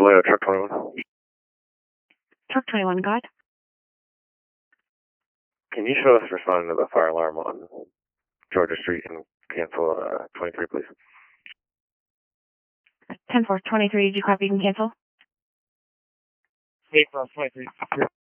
Vallejo, truck 21. Truck 21, go ahead. Can you show us responding to the fire alarm on Georgia Street and cancel 23, please? 10-4, 23, did you copy and cancel? 8 for 23.